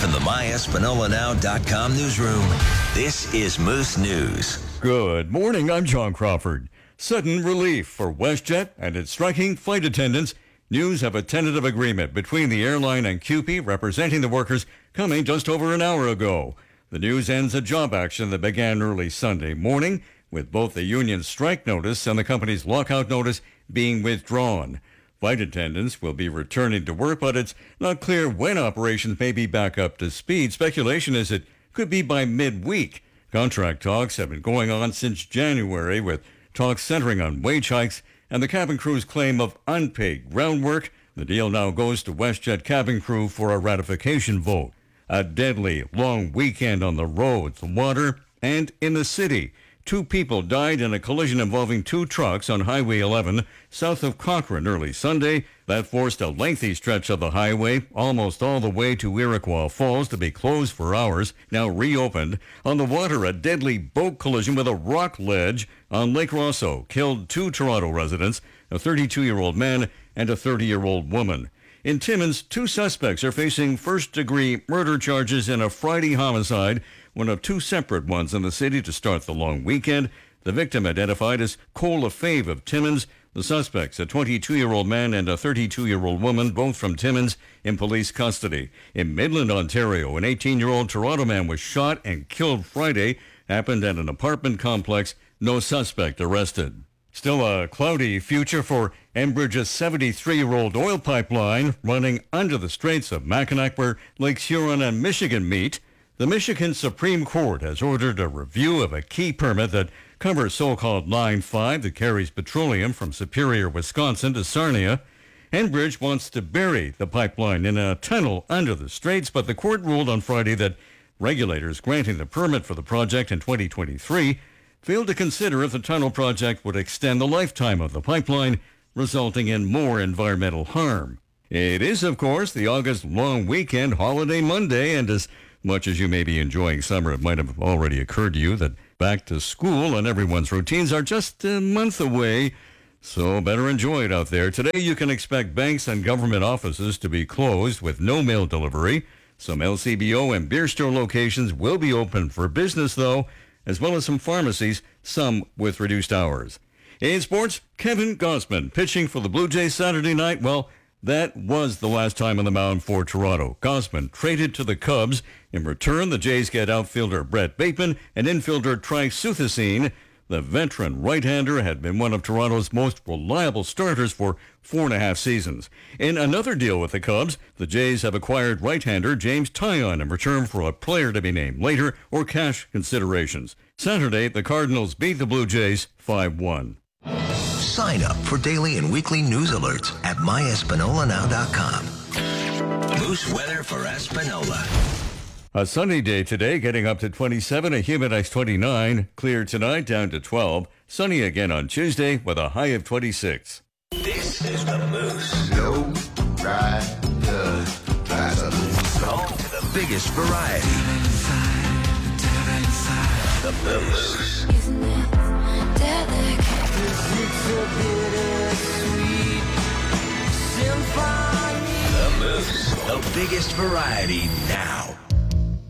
from the MyEspanolaNow.com newsroom, this is Moose News. Good morning, I'm John Crawford. Sudden relief for WestJet and its striking flight attendants. News of a tentative agreement between the airline and CUPE representing the workers coming just over an hour ago. The news ends a job action that began early Sunday morning, with both the union's strike notice and the company's lockout notice being withdrawn. Flight attendants will be returning to work, but it's not clear when operations may be back up to speed. Speculation is it could be by midweek. Contract talks have been going on since January, with talks centering on wage hikes and the cabin crew's claim of unpaid groundwork. The deal now goes to WestJet cabin crew for a ratification vote. A deadly long weekend on the roads, the water, and in the city. 2 people died in a collision involving 2 trucks on Highway 11 south of Cochrane early Sunday. That forced a lengthy stretch of the highway, almost all the way to Iroquois Falls, to be closed for hours, now reopened. On the water, a deadly boat collision with a rock ledge on Lake Rosso killed 2 Toronto residents, a 32-year-old man and a 30-year-old woman. In Timmins, 2 suspects are facing first-degree murder charges in a Friday homicide, one of 2 separate ones in the city to start the long weekend. The victim identified as Cole Lefebvre of Timmins. The suspects, a 22-year-old man and a 32-year-old woman, both from Timmins, in police custody. In Midland, Ontario, an 18-year-old Toronto man was shot and killed Friday. Happened at an apartment complex. No suspect arrested. Still a cloudy future for Enbridge's 73-year-old oil pipeline running under the Straits of Mackinac, where Lakes Huron and Michigan meet. The Michigan Supreme Court has ordered a review of a key permit that covers so-called Line 5 that carries petroleum from Superior, Wisconsin to Sarnia. Enbridge wants to bury the pipeline in a tunnel under the straits, but the court ruled on Friday that regulators granting the permit for the project in 2023 failed to consider if the tunnel project would extend the lifetime of the pipeline, resulting in more environmental harm. It is, of course, the August long weekend, holiday Monday, and as much as you may be enjoying summer, it might have already occurred to you that back to school and everyone's routines are just a month away, so better enjoy it out there. Today you can expect banks and government offices to be closed with no mail delivery. Some LCBO and beer store locations will be open for business, though, as well as some pharmacies, some with reduced hours. In sports, Kevin Gausman pitching for the Blue Jays Saturday night. Well, that was the last time on the mound for Toronto. Gausman traded to the Cubs. In return, the Jays get outfielder Brett Bateman and infielder Tri Suthasine. The veteran right-hander had been one of Toronto's most reliable starters for 4.5 seasons. In another deal with the Cubs, the Jays have acquired right-hander James Taillon in return for a player to be named later or cash considerations. Saturday, the Cardinals beat the Blue Jays 5-1. Sign up for daily and weekly news alerts at MyEspanolaNow.com. Moose weather for Espanola. A sunny day today, getting up to 27, a humid high 29. Clear tonight, down to 12. Sunny again on Tuesday with a high of 26. This is the Moose. Low rider, Home to the biggest variety. The Moose. Isn't it delicate? The Moose. The biggest variety now.